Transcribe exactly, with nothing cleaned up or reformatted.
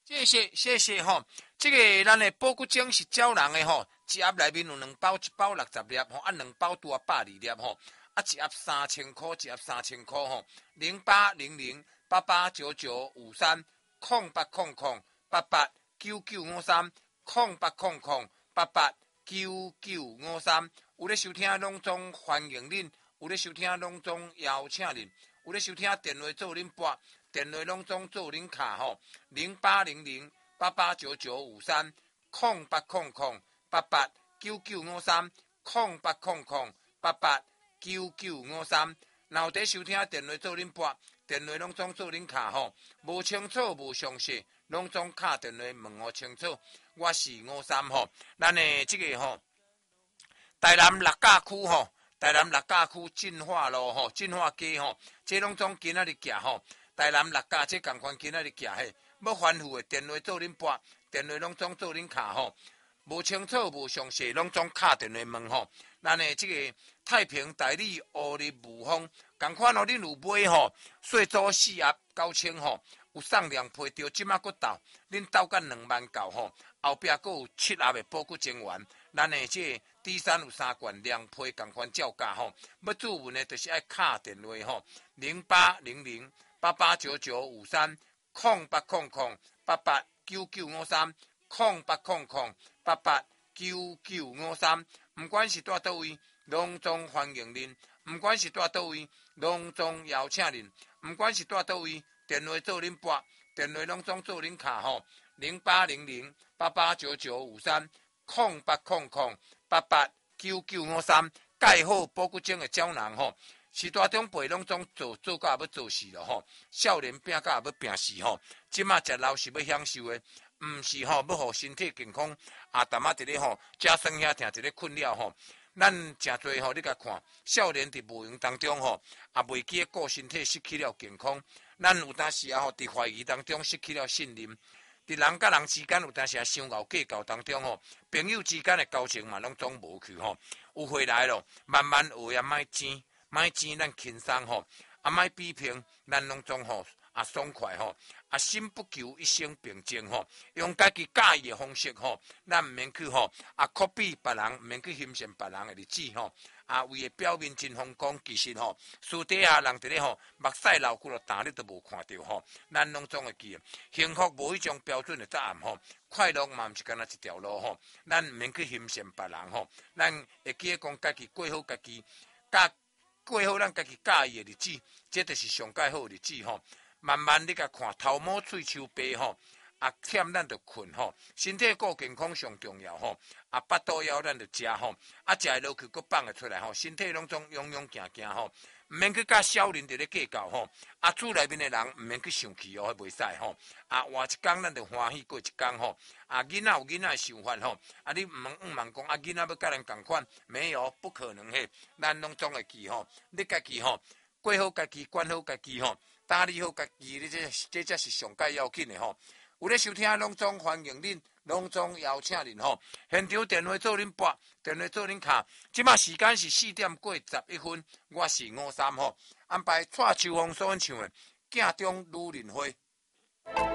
谢谢谢谢吼，这个咱的保骨精是鸟人的吼，一盒内面有两包，一包六十粒吼，啊两包拄啊百二粒吼，啊一盒三千块，一盒三千块吼，零八零零八八九九五三空八空空八八九九五三空八空空八八九九五三，有咧收听拢总欢迎恁，有咧收听拢总邀请恁，有咧收听电话做恁拨。电话拢总做恁卡吼，零八零零八八九九五三空八空空八八九九五三空八空空八八九九五三。若有伫收听电话做恁拨，电话拢总做恁卡吼，无清楚无详细，拢总敲电话问我清楚。我是五三吼，咱的这个吼，台南六甲区吼，台南六甲区进化路吼，进化街吼，这拢总今仔日行吼。台南六甲这共款今仔日行嘿，要反复的电话做恁拨，电话拢总做恁卡吼，无清楚无详细，拢总敲电话问吼。咱的这个太平代理乌日无风，共款吼，恁有买吼，细组四盒九千吼，有送两批着，即马佫到，恁斗到两万够吼，后壁佫有七盒的保骨精丸，咱的这个 D 三有三罐两批共款照价吼，要注文的就是爱敲电话吼，零八零零。八八九九五三空八空空八八九九五三空八空空八八九九五三，不管是在倒位，拢总欢迎恁；不管是在倒位，拢总邀请恁；不管是在倒位，电话做恁拨，电话拢总做恁卡吼，零八零零八八九九五三空八空空八八九九五三，盖好保骨精的胶囊吼。时代中辈拢总做做到要做死了吼，少年拼到要拼死吼，即马食老是要享受的，毋是吼要互身体健康啊！淡仔伫咧吼，食酸遐听伫咧困扰吼，咱诚侪吼，你甲看，少年伫无用当中吼，也袂记顾身体，失去了健康。咱有当时啊吼，伫怀疑当中失去了信任，伫人甲人之间有当时啊相熬计较当中吼，朋友之间的交情嘛拢总无去吼，有回来咯，慢慢学也莫争。莫争咱轻松吼，啊莫比拼，咱拢总吼啊爽快吼，啊心不求一生平静吼，用家己喜意的方式吼，咱毋免去吼啊 copy 别人，毋免去欣赏别人的日子吼，啊为的表面真风光，其实吼私底下人伫咧吼目屎流骨咯，打你都无看到吼，咱拢总会记，幸福无迄种标准的答案吼，快乐嘛毋是干那一条路吼，咱毋免去欣赏别人吼，咱会记讲家己过好家己，甲过好咱家己喜意的日子，这就是上介好的日子吼。慢慢你甲看，头毛喙鬚白吼，啊忝咱就困吼，身体顾健康上重要吼。啊巴肚枵咱就食吼，啊食落去佫放会出来吼，身体拢总勇勇行行吼，毋免去甲少年伫咧计较吼。啊厝内面的人毋免去生气哦，迄袂使吼。啊活一工咱就欢喜过一工吼。啊囡仔有囡仔的想法吼，啊你毋茫毋茫讲啊囡仔要甲咱共款，没有不可能嘿，咱拢总会记吼，你家己吼过好家己，管好家己吼，打理好家己，你这这才是上界要紧的吼。有咧收听拢总欢迎恁，拢总邀请恁吼。现场电话做恁拨，电话做恁卡。即马时间是四点过十一分，我是五三吼，安排蔡秋凤所演唱的《镜中女人花》。